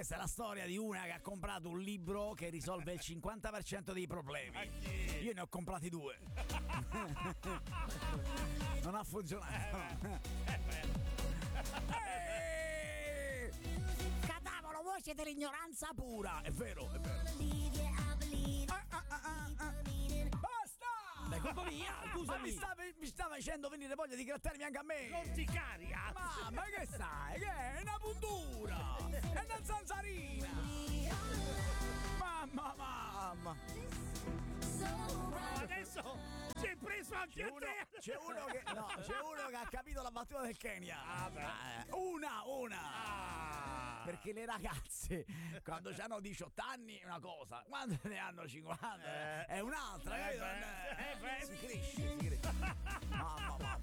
Questa è la storia di una che ha comprato un libro che risolve il 50% dei problemi. Io ne ho comprati 2. Non ha funzionato. Cadavolo, voi siete l'ignoranza pura. È vero, è vero. Basta! È colpa mia, scusami. Ma mi stava facendo venire voglia di grattarmi anche a me. L'orticaria. Ma che sai? Che è una puntura! È una zanzarina! Mamma! Adesso si è preso anche a te. C'è uno che ha capito la battuta del Kenya. Una. Perché le ragazze quando hanno 18 anni è una cosa, quando ne hanno 50 è un'altra, si cresce. Mamma.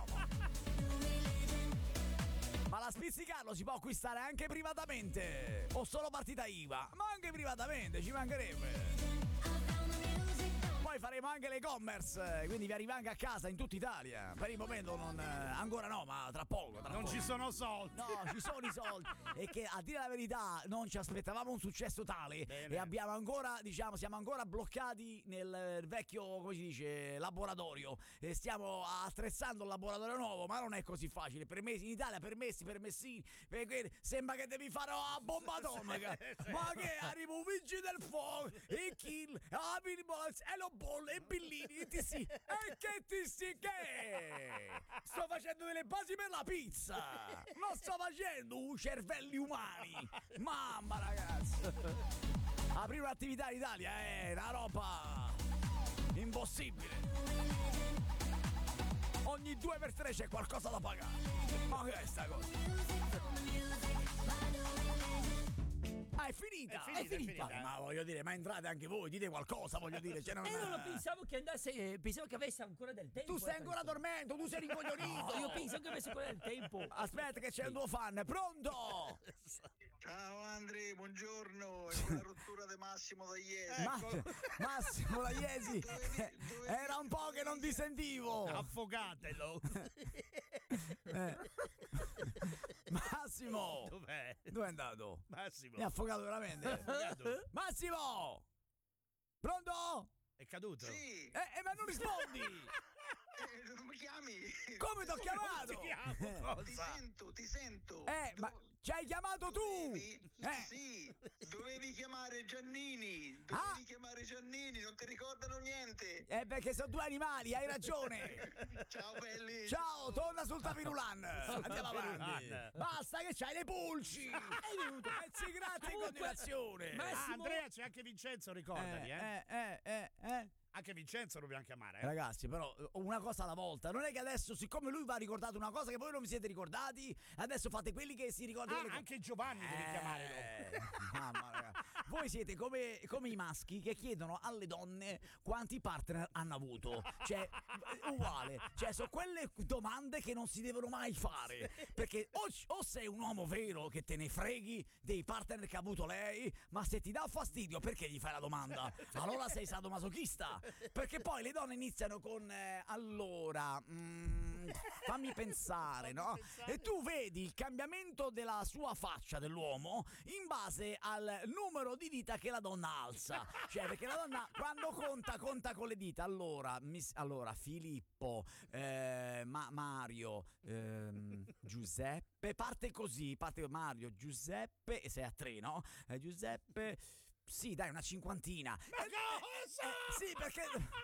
Ma la spizzicarlo si può acquistare anche privatamente o solo partita IVA? Ma anche privatamente, ci mancherebbe. Poi faremo anche l'e-commerce, quindi vi arriva anche a casa in tutta Italia. Per il momento ancora no, ma tra poco. Non ci sono soldi. No, ci sono i soldi. E che a dire la verità non ci aspettavamo un successo tale. Bene. E abbiamo ancora, siamo ancora bloccati nel vecchio, come si dice, laboratorio. E stiamo attrezzando il laboratorio nuovo, ma non è così facile. Permessi in Italia, permessini, perché sembra che devi fare una bomba atomica. Ma che arriva un vigile del fuoco, e kill, e lo bolle e billini e che sto facendo delle basi per la pizza, non sto facendo cervelli umani. Mamma, ragazzi, aprire un'attività in Italia è una roba impossibile. Ogni 2 per 3 c'è qualcosa da pagare. Ma che è sta cosa? È finita. Ma voglio dire, ma entrate anche voi, dite qualcosa, voglio dire. Non pensavo che andasse, pensavo che avesse ancora del tempo. Tu stai ancora dormendo, tu sei rincoglionito. No, io penso che avesse ancora del tempo. Aspetta che c'è il tuo fan, pronto? Ciao Andri, buongiorno. È una rottura di Massimo da Iesi. Massimo da Iesi. Era un po' che non ti sentivo. Affogatelo. Massimo. Dov'è? Dove è andato? Massimo. Mi ha affogato veramente. Massimo. Pronto? È caduto? Sì. Ma non rispondi. Non mi chiami? Come t'ho chiamato? Ti sento. Ma ci hai chiamato tu? Sì, dovevi chiamare Giannini. Non ti ricordano niente. Perché sono 2 animali, hai ragione. Ciao belli. Ciao, torna sul tapirulan. Andiamo avanti. Basta che c'hai le pulci. È venuto. Pezzi gratti in continuazione. Andrea, c'è anche Vincenzo, ricordati, Anche Vincenzo dobbiamo chiamare. Ragazzi, però una cosa alla volta. Non è che adesso, siccome lui va ricordato una cosa che voi non vi siete ricordati, adesso fate quelli che si ricordano. Anche Giovanni devi chiamare dopo. Mamma, ragazzi. Voi siete come i maschi che chiedono alle donne quanti partner hanno avuto. Cioè, uguale. Cioè, sono quelle domande che non si devono mai fare. Perché o sei un uomo vero che te ne freghi dei partner che ha avuto lei, ma se ti dà fastidio perché gli fai la domanda? Allora sei sadomasochista. Perché poi le donne iniziano con fammi pensare, no? E tu vedi il cambiamento della sua faccia dell'uomo in base al numero di dita che la donna alza. Cioè, perché la donna quando conta con le dita. Allora Filippo, Mario, Giuseppe, parte così, parte Mario, Giuseppe, e sei a 3, no? Giuseppe. Sì, dai, una 50. Ma cosa? Sì, perché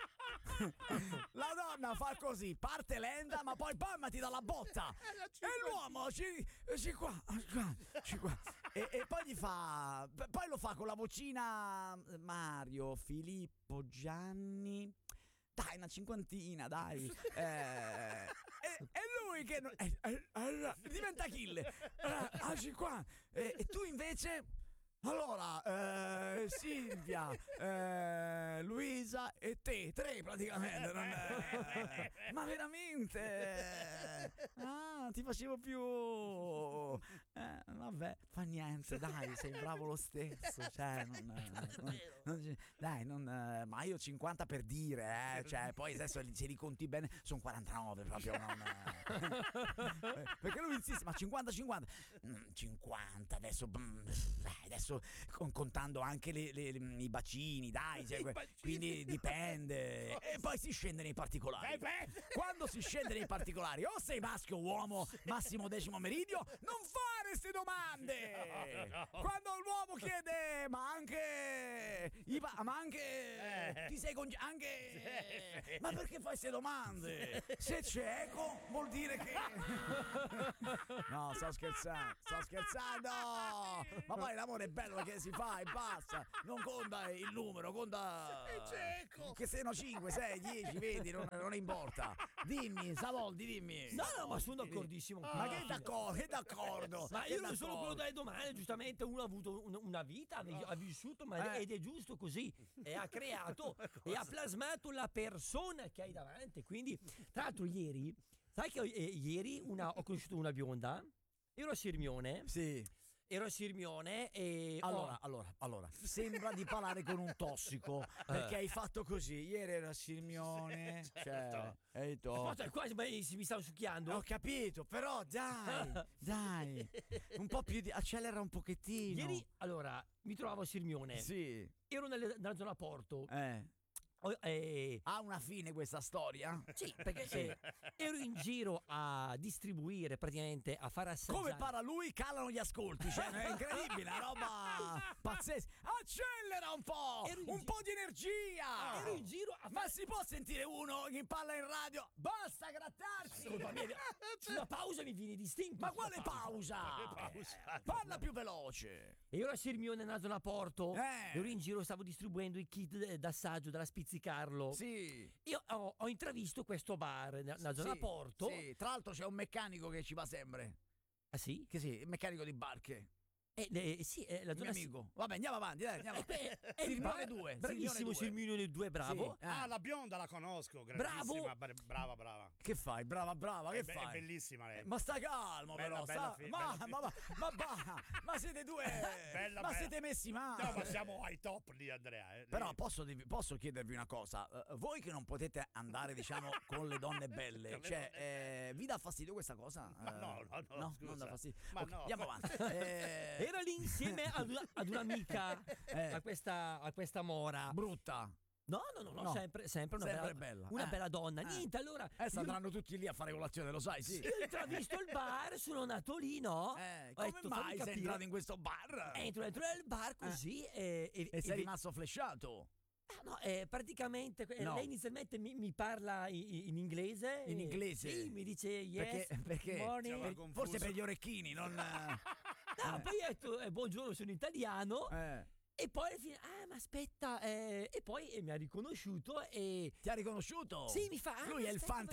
la donna fa così, parte lenta, ma poi bam, ti dà la botta. E l'uomo qua. E poi gli fa. Poi lo fa con la vocina Mario, Filippo, Gianni. Dai, una 50, dai. E lui che diventa killer. 50. E tu invece. Allora, Silvia, Luisa e te, 3 praticamente. Ma veramente? Ti facevo più. Vabbè, fa niente, dai, sei bravo lo stesso. Cioè, ma io 50 per dire, cioè, poi adesso se li conti bene, sono 49 proprio. Perché lui insiste, ma 50, 50, adesso adesso contando anche i bacini, dai, quindi dipende. E poi si scende nei particolari. Quando si scende nei particolari, o sei maschio o uomo, massimo decimo meridio, non fare queste domande. Quando l'uomo chiede, ma anche ti sei anche ma perché fai queste domande? Se c'è eco vuol dire che no, sto scherzando. Ma poi l'amore è bello perché si fa e basta, non conta il numero, conta che siano 5, 6, 10, vedi, non importa. Dimmi, Savoldi, dimmi. No, ma sono d'accordissimo. Ma che d'accordo? Ma io non sono quello dalle domande, giustamente uno ha avuto una vita, ha vissuto, ed è giusto così, e ha creato e ha plasmato la persona che hai davanti. Quindi, tra l'altro, ieri, sai che ieri ho conosciuto una bionda, ero a Sirmione. Sì. Ero a Sirmione e... Allora, sembra di parlare con un tossico, perché hai fatto così. Ieri ero a Sirmione, Quasi mi stavo succhiando. Ho capito, però dai, un po' più accelera un pochettino. Ieri, allora, mi trovavo a Sirmione. Sì. Ero nella zona Porto. Ha una fine questa storia? Sì, perché ero in giro a distribuire, praticamente a far assaggiare. Come parla lui, calano gli ascolti, cioè è incredibile, una roba pazzesca. Accelera un po', un po' di energia. Ero in giro ma si può sentire uno che parla in radio? Basta grattarsi. Una pausa mi viene distinto. Ma quale pausa? Parla più veloce. Io ero a Sirmione nella zona Porto. Ero in giro, stavo distribuendo i kit d'assaggio della Spizzicarlo. Sì. Io ho intravisto questo bar nella zona Porto. Sì, tra l'altro c'è un meccanico che ci va sempre. Ah sì? Che sì, il meccanico di barche. Sì, la zona amico. Vabbè, andiamo avanti, dai, andiamo. Sirmione 2. Bravissimo, Sirmione 2, bravo. Sì. La bionda la conosco, grandissima, brava. Che fai? Brava, che fai? È bellissima lei. Ma sta calmo, bella, però. Ma siete due. Bella. Siete messi male. No, ma siamo ai top lì, Andrea. Però posso chiedervi una cosa? Voi che non potete andare, diciamo, con le donne belle, vi dà fastidio questa cosa? Ma no, no, scusa. non dà fastidio. Ma okay, no. Andiamo avanti. Era lì insieme ad un'amica, a questa mora. Brutta. No, sempre una bella donna. Niente, allora. Andranno tutti lì a fare colazione, lo sai, sì. Io ho intravisto il bar, sono nato lì, no? Come mai sei entrato in questo bar? Entro nel bar così e sei rimasto flashato. No, praticamente lei inizialmente mi parla in inglese. In inglese? Sì, mi dice yes, perché morning. Forse per gli orecchini, non... No, poi ho detto buongiorno, sono italiano. E poi alla fine, ma aspetta, e poi mi ha riconosciuto e... Ti ha riconosciuto? Sì, mi fa... Lui è il fante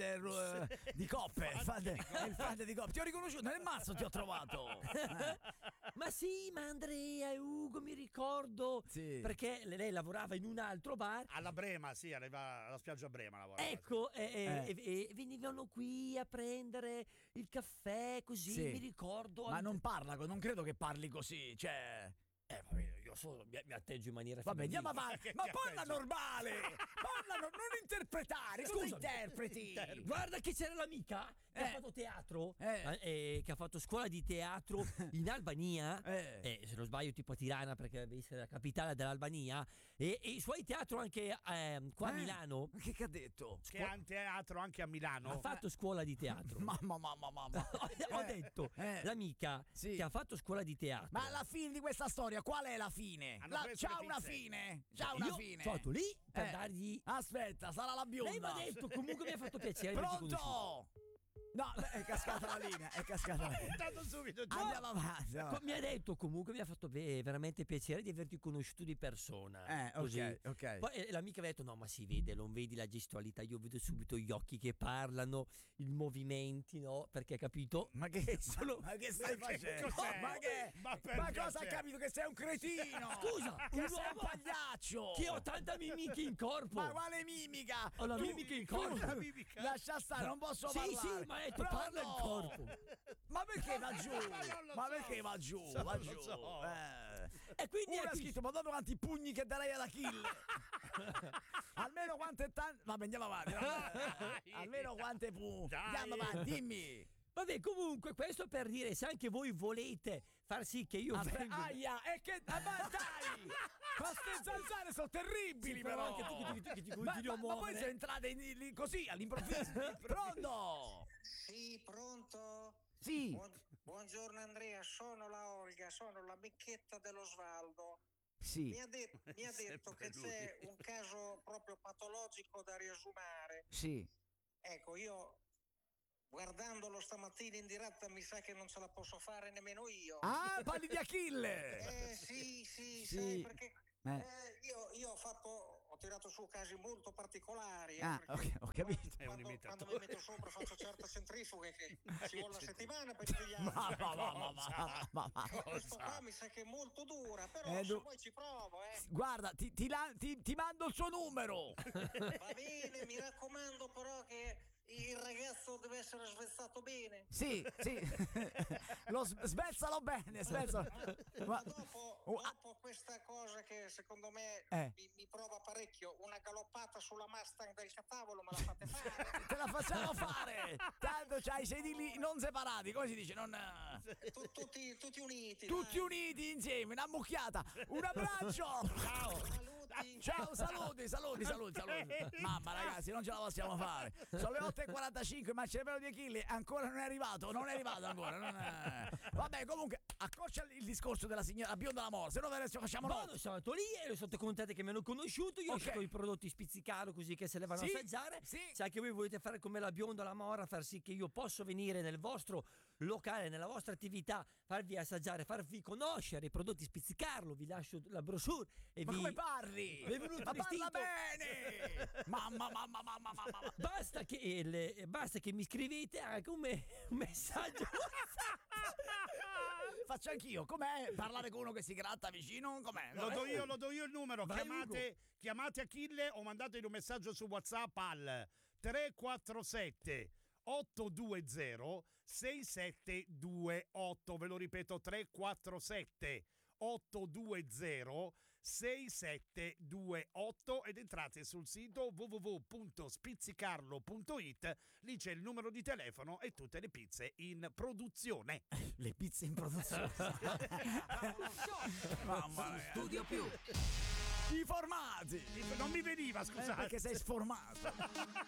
di coppe, è il fante di coppe. Ti ho riconosciuto, nel mazzo ti ho trovato. Ma sì, ma Andrea e Ugo, mi ricordo. Sì. Perché lei lavorava in un altro bar. Alla Brema, sì, alla spiaggia Brema lavorava. Ecco, e venivano qui a prendere il caffè, così, sì. Mi ricordo. Ma non credo che parli così, cioè... Vabbè, io solo mi atteggio in maniera vabbè, femminile. andiamo avanti. Ma parla normale. Non interpretare. Cosa interpreti? Guarda che c'era l'amica che ha fatto teatro, che ha fatto scuola di teatro in Albania, se non sbaglio tipo a Tirana, perché deve essere la capitale dell'Albania, e i suoi teatro anche qua a Milano. Che ha detto? Che ha un teatro anche a Milano. Ha fatto scuola di teatro. Mamma. Ho detto l'amica che ha fatto scuola di teatro. Ma la fine di questa storia, qual è la fine? C'ha una fine. Io fatto lì per dargli... Aspetta, sarà la bionda. Lei mi ha detto, comunque mi ha fatto piacere. Pronto? No, è cascata la linea, subito. Andiamo avanti. Mi ha detto, comunque mi ha fatto veramente piacere di averti conosciuto di persona. Ok. Poi l'amica mi ha detto, no, ma si vede, non vedi la gestualità, io vedo subito gli occhi che parlano, i movimenti, no? Perché capito? Ma che stai facendo? Ma cosa hai capito? Che sei un cretino? Scusa, che sei un pagliaccio! Che ho tanta mimica in corpo! Ma quale mimica? Ho la mimica in corpo! Lascia stare, non posso parlare! Sì, ma hai detto parla il corpo! Ma perché va giù? Va giù? E quindi uno ha scritto, madonna quanti pugni che darei ad Achille! Almeno quante vabbè, andiamo avanti. Almeno quante andiamo avanti, dimmi! Vabbè, comunque, questo per dire, se anche voi volete far sì che io venga... Aia, e che... Ma dai! Queste zanzare sono terribili, Sì, però! anche tu che ti continui a ma poi muovere. sono entrate così, all'improvviso. Pronto? Sì, pronto? Sì. Buongiorno Andrea, sono la Olga, sono la becchetta dell'Osvaldo. Sì. Mi ha detto che c'è un caso proprio patologico da riesumare. Sì. Ecco, io guardandolo stamattina in diretta mi sa che non ce la posso fare nemmeno io. Ah, parli di Achille! Sì, sai, perché io ho tirato su casi molto particolari. Ok, ho capito. Quando mi metto sopra faccio certe centrifughe che ci vuole una settimana per pigliare. Ma Questo qua mi sa che è molto dura, però se vuoi ci provo, Guarda, ti mando il suo numero. Va bene, mi raccomando però che il ragazzo deve essere svezzato bene. Sì. Svezzalo bene, svezzalo. Ma dopo questa cosa che secondo me mi prova parecchio, una galoppata sulla Mustang del Catavolo, me la fate fare? Te la facciamo fare. Tanto c'hai i sedili non separati, come si dice? Tutti uniti. Tutti uniti insieme, una mucchiata. Un abbraccio. Ciao, saluti. Mamma, ragazzi, non ce la possiamo fare. Sono le 8:45, ma il cervello di Achille ancora non è arrivato ancora. Vabbè, comunque, accoccia il discorso della signora bionda la morte, se no adesso facciamo noi. No, sono andato lì e sono contenti che mi hanno conosciuto. Io ho scelto i prodotti Spizzicaro così che se le vanno a assaggiare. Sì. Se anche voi volete fare come la bionda la mora, far sì che io posso venire nel vostro locale, nella vostra attività, farvi assaggiare, farvi conoscere i prodotti Spizzicarlo, vi lascio la brochure e come parli? Benvenuto, ma parla bene! Mamma. Basta che mi scrivete anche un messaggio. Faccio anch'io, com'è parlare con uno che si gratta vicino? Com'è? Lo do io il numero. Vai, Chiamate Achille o mandategli un messaggio su WhatsApp al 347 820 6728. Ve lo ripeto, 347 820 6728 ed entrate sul sito www.spizzicarlo.it. Lì c'è il numero di telefono e tutte le pizze in produzione. Le pizze in produzione. Mamma mia. Studio Più. I formati. Non mi veniva, scusate. Perché sei sformato.